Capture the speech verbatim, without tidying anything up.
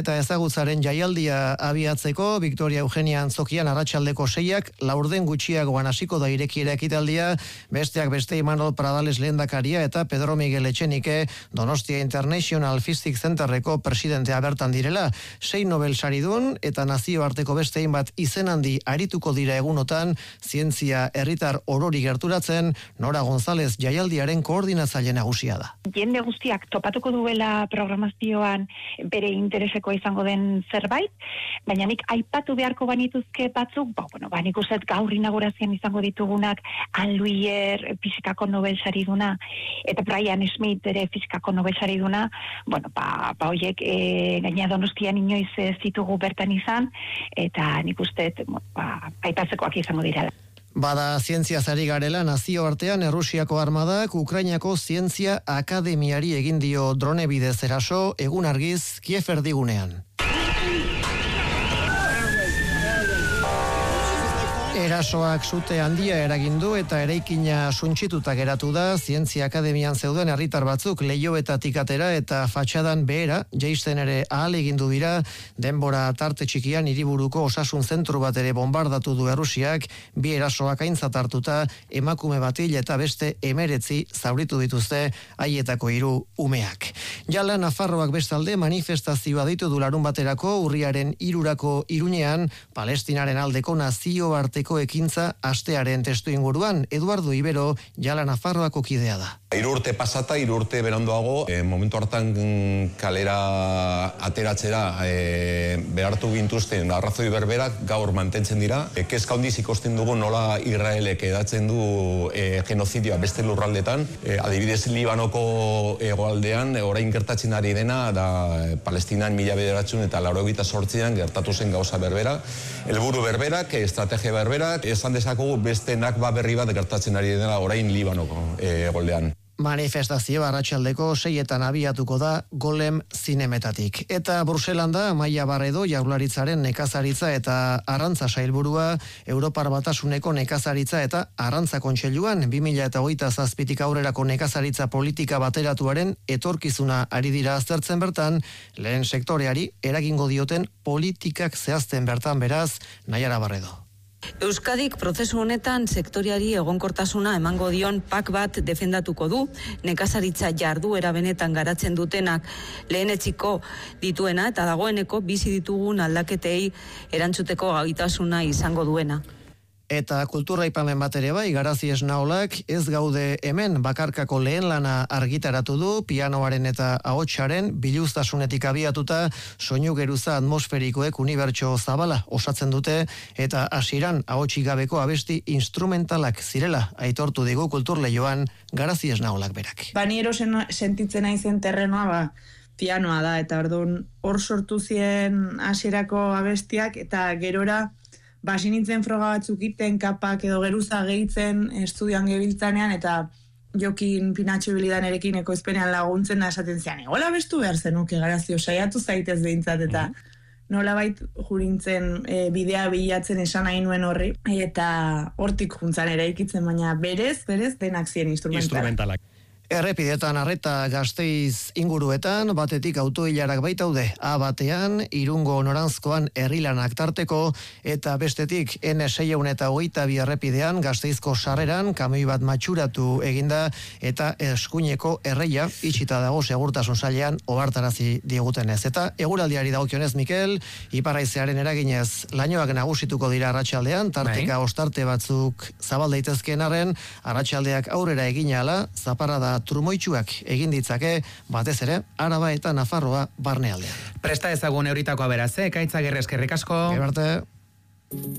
eta ezagutzaren jaialdia abiatzeko, Victoria Eugenia Antzokian arratsaldeko seiak, laurden gutxiagoan hasiko da irekiera ekitaldia, besteak beste Imanol Pradales lehendakaria eta Pedro Miguel Etxenike Donostia International Physics Centerreko presidentea bertan direla. Sei Nobel saridun eta nazioarteko beste hainbat izen handi arituko dira egunotan, zientzia herritar orori gerturatzen, Nora González jaialdiaren koordinatzaile nagusia da. Jende guztiak topatuko duela programazioan bere intereseko izango den zerbait, baina nik aipatu beharko banituzke batzuk, ba, bueno, ba, nik uste gaur inaugurazioan izango ditugunak Anne Luyer, fizikako Nobel sariduna, eta Brian Schmidt ere fizikako Nobel sariduna, bueno, ba, ba hoiek e, gaina Donostian inoiz ez ditugu bertan izan, eta nik uste ba, aipatzekoak izango direla. Bada zientziaz ari garela, nazioartean Errusiako armadak Ukrainako Zientzia Akademiari egin dio drone bidez eraso, egun argiz Kiev erdigunean. Erasoak sute handia eragindu eta eraikina suntsituta geratu da, Zientzia Akademian zeuden herritar batzuk leihoetatik atera eta fatxadan behera jaisten ere ahal egindu dira, denbora tarte txikian hiriburuko osasun zentru bat ere bombardatu du Errusiak, bi erasoak aintzat hartuta, emakume batil eta beste emeretzi zauritu dituzte haietako hiru umeak. Jala Nafarroak bestalde manifestazioa deitu du larun baterako urriaren hirurako Iruñean, Palestinaren aldeko nazioarteko ekintza astearen testu inguruan. Eduardo Ibero, Jala Nafarroako kidea da. Hiru urte pasata, hiru urte beranduago, e, momentu hartan kalera ateratzera e, behartu gintuzten arrazoi berberak gaur mantentzen dira. E, kezka handiz ikusten dugu nola Israelek edatzen du e, genozidioa beste lurraldetan. E, adibidez Libanoko hegoaldean e, orain gertatzen ari dena da e, Palestinan mila bederatzun eta laurogeita zortzian gertatu zen gauza berbera. Helburu berberak, estrategia berberak, esan dezakugu beste nakba berri bat gertatzen ari dena orain Libanoko e, hegoaldean. Manifestazio arratsaldeko seietan abiatuko da Golem zinemetatik. Eta Bruselan da Amaia Barredo Jaurlaritzaren nekazaritza eta arrantza sailburua, Europar Batasuneko nekazaritza eta arrantza kontseiluan bi mila hogeita zazpitik aurrerako nekazaritza politika bateratuaren etorkizuna ari dira aztertzen bertan, lehen sektoreari eragingo dioten politikak zehazten bertan beraz, Naiara Barredo. Euskadik prozesu honetan sektoriari egonkortasuna emango dion pak bat defendatuko du, nekazaritza jarduera benetan garatzen dutenak lehenetsiko dituena eta dagoeneko bizi ditugun aldaketei erantzuteko gaitasuna izango duena. Eta kultura aipamen bat ere bai, Garazi Esnaolak ez gaude hemen bakarkako lehen lana argitaratu du, pianoaren eta ahotsaren biluztasunetik abiatuta soinu geruza atmosferikoek unibertso zabala osatzen dute eta hasieran ahotsik gabeko abesti instrumentalak zirela aitortu digu kulturleioan Garazi Esnaolak berak. Bani erosen sentitzen naizen terrenoa ba pianoa da eta orduan hor sortu zien hasierako abestiak eta gerora Basi nintzen froga batzuk iten, kapak edo geruza gehitzen, estudioan gebiltzanean, eta Jokin Pinatxo Bilidan erekin ekoizpenean laguntzen da esaten zean, hola bestu behar zenuke Garazio, saiatu zaitez behintzat, eta nola bait jurintzen e, bidea bilatzen esan nahi nuen horri, eta hortik juntzan ere ikitzen, baina berez, berez, denak ziren instrumentalak. Instrumentalak. Errepidetan arreta Gasteiz inguruetan, batetik autoilarak baitaude, A batean, Irungo noranzkoan herrilanak tarteko, eta bestetik N seiehun eta hogeita bi errepidean, Gasteizko sarreran, kamioi bat matxuratu eginda, eta eskuineko erreia, itxita dago segurtasun sailean ohartarazi digutenez. Eta eguraldiari dagokionez, Mikel, iparraizearen eraginez, lainoak nagusituko dira arratsaldean, tarteka Bai. Ostarte batzuk zabal daitezkeen arren, arratsaldeak aurrera egin ahala, zaparrada trumoitsuak egin ditzake, batez ere, Araba eta Nafarroa barnealdean. Presta ezagun euritakoa beraz, eh? Ekaitz Agirre, eskerrik asko. Gebarte.